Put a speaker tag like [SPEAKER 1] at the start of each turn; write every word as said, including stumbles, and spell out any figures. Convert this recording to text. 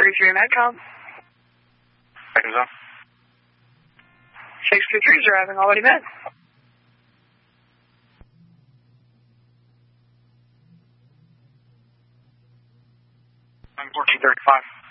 [SPEAKER 1] three three Medcom.
[SPEAKER 2] Seconds on.
[SPEAKER 1] six two three is arriving, already met.
[SPEAKER 2] I'm fourteen thirty-five.